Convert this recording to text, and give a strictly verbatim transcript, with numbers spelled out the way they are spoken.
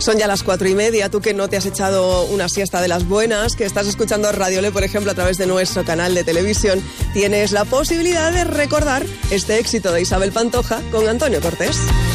Son ya las cuatro y media, tú que no te has echado una siesta de las buenas, que estás escuchando Radio Le, por ejemplo, a través de nuestro canal de televisión, tienes la posibilidad de recordar este éxito de Isabel Pantoja con Antonio Cortés.